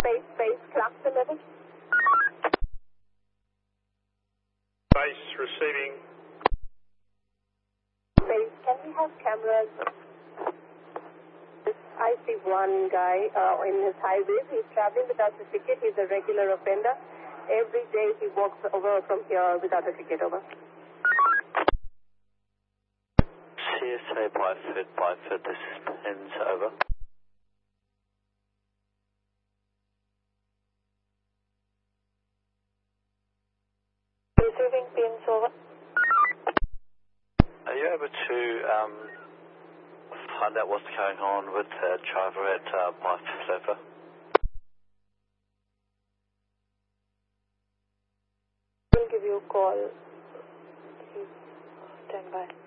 Base, cluster level. Base receiving. Base, can we have cameras? I see one guy in his highways. He's traveling without a ticket. He's a regular offender. Every day he walks over from here without a ticket. Over. CSA Byford, this is Pins, over. Receiving Pins, over. Are you able to find out what's going on with the driver at Byford, over? We'll give you a call. Please stand by.